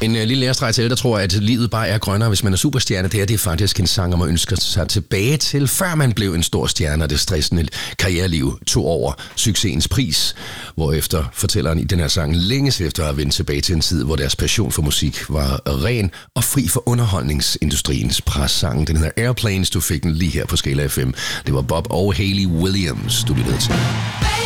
En lille lærestreg til, der tror, at livet bare er grønnere, hvis man er superstjerne. Det er faktisk en sang, man ønsker sig tilbage til, før man blev en stor stjerne, og det stressende karriereliv tog over succesens pris. Hvorefter fortælleren i den her sang længes efter at vende tilbage til en tid, hvor deres passion for musik var ren og fri for underholdningsindustriens pres. Sangen, den hedder Airplanes, du fik den lige her på Skala FM. Det var Bob og Hayley Williams, du lyttede til.